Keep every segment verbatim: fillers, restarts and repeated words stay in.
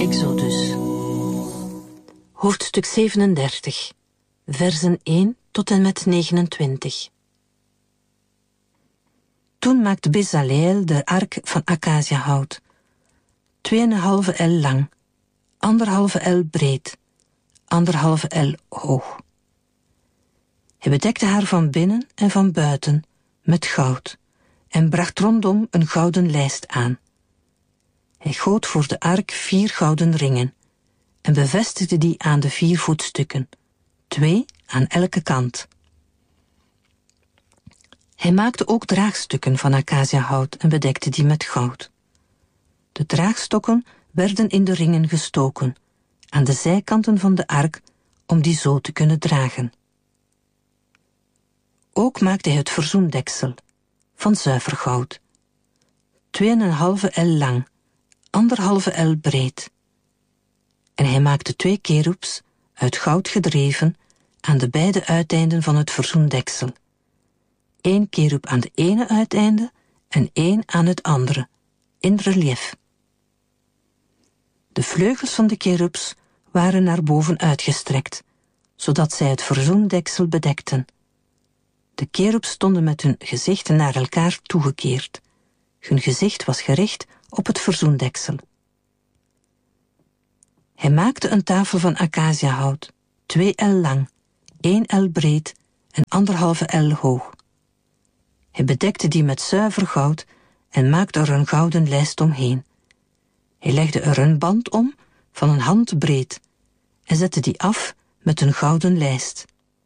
Exodus. Hoofdstuk zevenendertig, versen één tot en met negenentwintig. Toen maakte Bezaleel de ark van acaciahout, tweeënhalve el lang, anderhalve el breed, anderhalve el hoog. Hij bedekte haar van binnen en van buiten met goud en bracht rondom een gouden lijst aan. Hij goot voor de ark vier gouden ringen en bevestigde die aan de vier voetstukken, twee aan elke kant. Hij maakte ook draagstukken van acaciahout en bedekte die met goud. De draagstokken werden in de ringen gestoken, aan de zijkanten van de ark, om die zo te kunnen dragen. Ook maakte hij het verzoendeksel, van zuiver goud, tweeënhalve el lang, anderhalve el breed. En hij maakte twee kerubs, uit goud gedreven, aan de beide uiteinden van het verzoendeksel. Eén kerub aan de ene uiteinde en één aan het andere, in relief. De vleugels van de kerubs waren naar boven uitgestrekt, zodat zij het verzoendeksel bedekten. De kerubs stonden met hun gezichten naar elkaar toegekeerd. Hun gezicht was gericht op het verzoendeksel. Hij maakte een tafel van acaciahout, twee el lang, één el breed en anderhalve el hoog. Hij bedekte die met zuiver goud en maakte er een gouden lijst omheen. Hij legde er een band om van een hand breed en zette die af met een gouden lijst.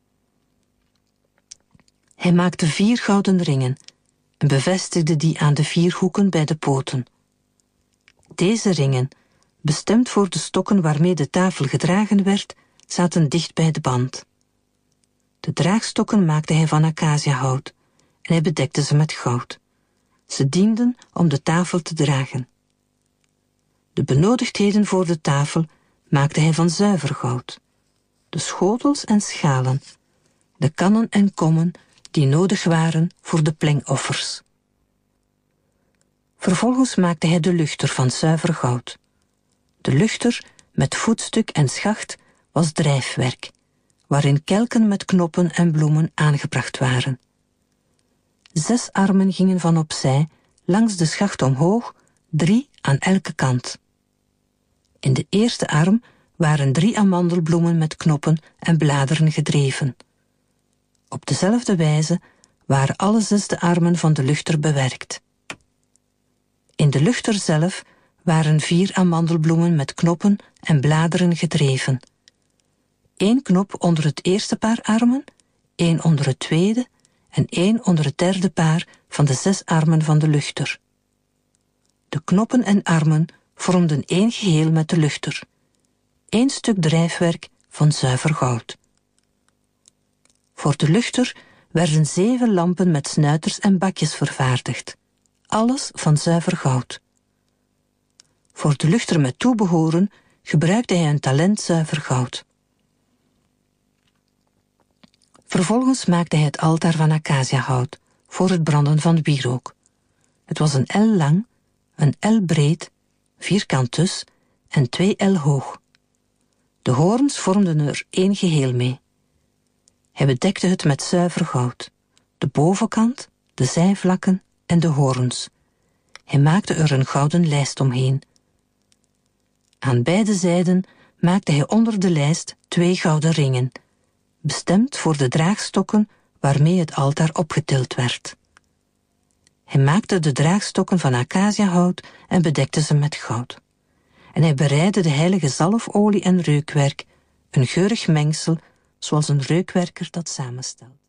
Hij maakte vier gouden ringen en bevestigde die aan de vier hoeken bij de poten. Deze ringen, bestemd voor de stokken waarmee de tafel gedragen werd, zaten dicht bij de band. De draagstokken maakte hij van acaciahout en hij bedekte ze met goud. Ze dienden om de tafel te dragen. De benodigdheden voor de tafel maakte hij van zuiver goud. De schotels en schalen, de kannen en kommen die nodig waren voor de plengoffers. Vervolgens maakte hij de luchter van zuiver goud. De luchter met voetstuk en schacht was drijfwerk, waarin kelken met knoppen en bloemen aangebracht waren. Zes armen gingen van opzij, langs de schacht omhoog, drie aan elke kant. In de eerste arm waren drie amandelbloemen met knoppen en bladeren gedreven. Op dezelfde wijze waren alle zes de armen van de luchter bewerkt. In de luchter zelf waren vier amandelbloemen met knoppen en bladeren gedreven. Eén knop onder het eerste paar armen, één onder het tweede en één onder het derde paar van de zes armen van de luchter. De knoppen en armen vormden één geheel met de luchter. Eén stuk drijfwerk van zuiver goud. Voor de luchter werden zeven lampen met snuiters en bakjes vervaardigd. Alles van zuiver goud. Voor de luchter met toebehoren gebruikte hij een talent zuiver goud. Vervolgens maakte hij het altaar van acaciahout voor het branden van wierook. Het was een el lang, een el breed, vierkant dus, en twee el hoog. De hoorns vormden er één geheel mee. Hij bedekte het met zuiver goud, de bovenkant, de zijvlakken en de hoorns. Hij maakte er een gouden lijst omheen. Aan beide zijden maakte hij onder de lijst twee gouden ringen, bestemd voor de draagstokken waarmee het altaar opgetild werd. Hij maakte de draagstokken van acaciahout en bedekte ze met goud. En hij bereidde de heilige zalfolie en reukwerk, een geurig mengsel, zoals een reukwerker dat samenstelt.